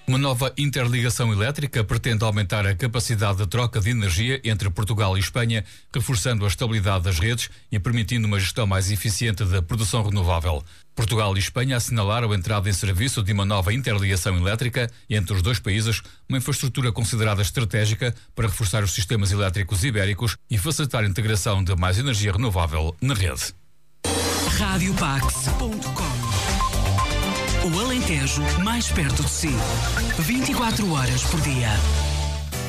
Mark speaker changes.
Speaker 1: Uma nova interligação elétrica pretende aumentar a capacidade de troca de energia entre Portugal e Espanha, reforçando a estabilidade das redes e permitindo uma gestão mais eficiente da produção renovável. Portugal e Espanha assinalaram a entrada em serviço de uma nova interligação elétrica entre os dois países, uma infraestrutura considerada estratégica para reforçar os sistemas elétricos ibéricos e facilitar a integração de mais energia renovável na rede.
Speaker 2: Radiopax.com. O Alentejo mais perto de si. 24 horas por dia.